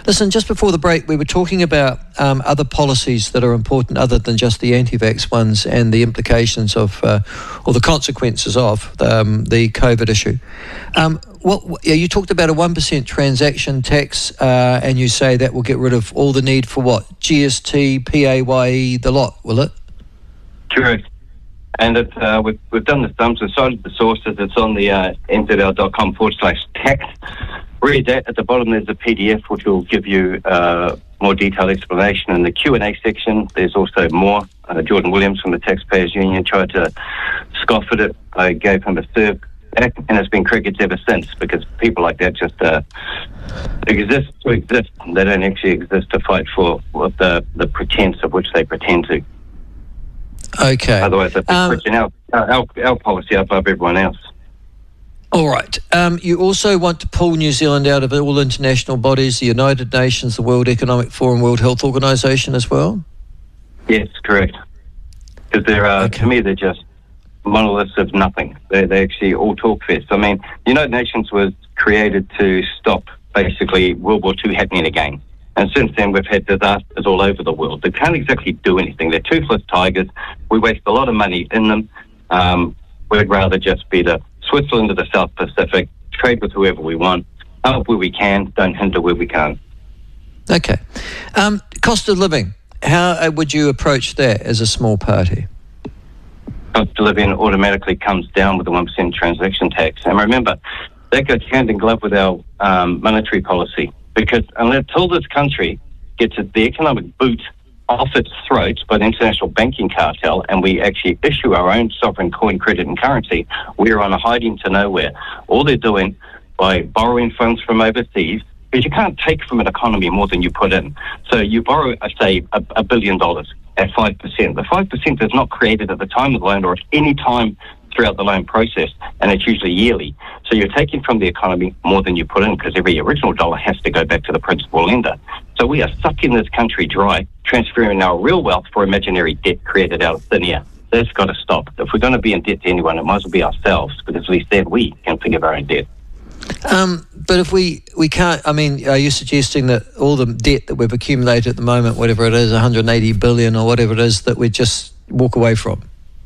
Listen, just before the break, we were talking about other policies that are important other than just the anti-vax ones and the implications of, or the consequences of the COVID issue. You talked about a 1% transaction tax, and you say that will get rid of all the need for what? GST, PAYE, the lot, will it? Correct. And it's, we've done the sums, we've cited the sources, it's on the nzl.com/tax. Read that. At the bottom there's a PDF which will give you more detailed explanation. In the Q&A section there's also more. Jordan Williams from the Taxpayers Union tried to scoff at it. I gave him a serve back, and it's been crickets ever since, because people like that just exist to exist. They don't actually exist to fight for the pretense of which they pretend to. Okay. Otherwise, they'd be pushing our policy above everyone else. All right. You also want to pull New Zealand out of all international bodies, the United Nations, the World Economic Forum, World Health Organization as well? Yes, correct. Because to me, they're just monoliths of nothing. They actually all talk fest. I mean, the United Nations was created to stop, basically, World War II happening again. And since then, we've had disasters all over the world. They can't exactly do anything. They're toothless tigers. We waste a lot of money in them. We'd rather just be the Switzerland of the South Pacific, trade with whoever we want, help where we can, don't hinder where we can't. Okay. Cost of living, how would you approach that as a small party? Cost of living automatically comes down with the 1% transaction tax. And remember, that goes hand in glove with our monetary policy. Because until this country gets the economic boot off its throat by the international banking cartel, and we actually issue our own sovereign coin, credit and currency, we're on a hiding to nowhere. All they're doing by borrowing funds from overseas, because you can't take from an economy more than you put in. So you borrow, say, $1 billion at 5%. The 5% is not created at the time of the loan or at any time throughout the loan process, and it's usually yearly. So you're taking from the economy more than you put in, because every original dollar has to go back to the principal lender. So we are sucking this country dry, transferring our real wealth for imaginary debt created out of thin air. That's got to stop. If we're going to be in debt to anyone, it might as well be ourselves, because at least then we can forgive our own debt. But if we can't, I mean, are you suggesting that all the debt that we've accumulated at the moment, whatever it is, 180 billion or whatever it is, that we just walk away from?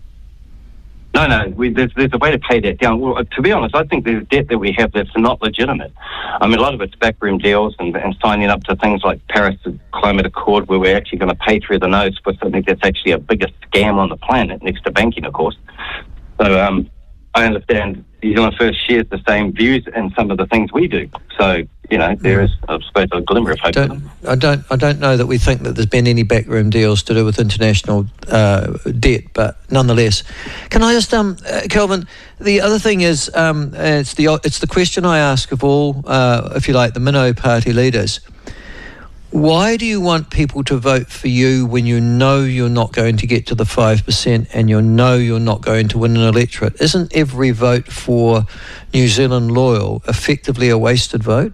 No, there's a way to pay that down. Well, to be honest, I think there's debt that we have that's not legitimate. I mean, a lot of it's backroom deals and signing up to things like Paris Climate Accord, where we're actually going to pay through the nose for something that's actually a bigger scam on the planet, next to banking, of course. So I understand New Zealand First shares the same views in some of the things we do. So, you know, there is, I suppose, a glimmer of hope. I don't know that we think that there's been any backroom deals to do with international debt, but nonetheless, can I just, Kelvin? The other thing is, it's the question I ask of all, if you like, the Minnow Party leaders. Why do you want people to vote for you when you know you're not going to get to the 5% and you know you're not going to win an electorate? Isn't every vote for New Zealand Loyal effectively a wasted vote?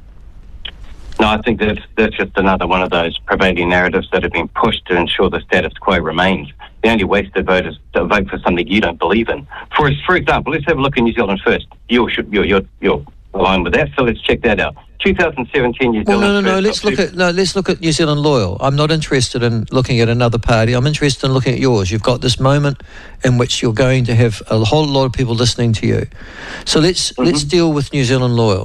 No, I think that's just another one of those prevailing narratives that have been pushed to ensure the status quo remains. The only wasted vote is to vote for something you don't believe in. For example, let's have a look at New Zealand First. You're aligned with that, so let's check that out. 2017 New Zealand First. Let's look at New Zealand Loyal. I'm not interested in looking at another party. I'm interested in looking at yours. You've got this moment in which you're going to have a whole lot of people listening to you. So let's deal with New Zealand Loyal.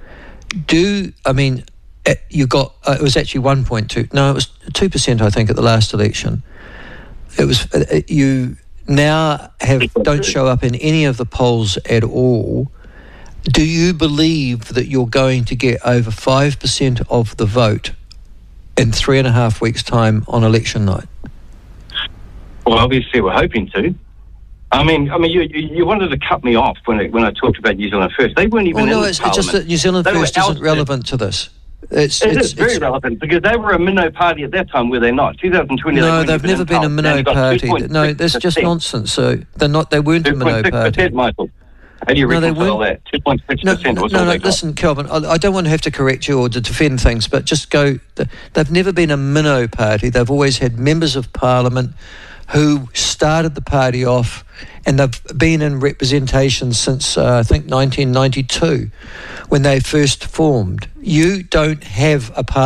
You got it was actually 1.2. No, it was 2%. I think at the last election. It was you now don't show up in any of the polls at all. Do you believe that you're going to get over 5% of the vote in 3.5 weeks' time on election night? Well, obviously we're hoping to. I mean, you wanted to cut me off when I talked about New Zealand First. They weren't even in Parliament. It's just that New Zealand First isn't relevant to this. It's very relevant, because they were a minnow party at that time, were they not? 2020. No, they've never been a minnow party. No, that's just nonsense. So they're not. They weren't a minnow party. Michael. How do you reconcile that? 2.6% was all they got. Listen, Kelvin, I don't want to have to correct you or to defend things, but just go. They've never been a minnow party. They've always had members of Parliament who started the party off, and they've been in representation since, I think, 1992, when they first formed. You don't have a party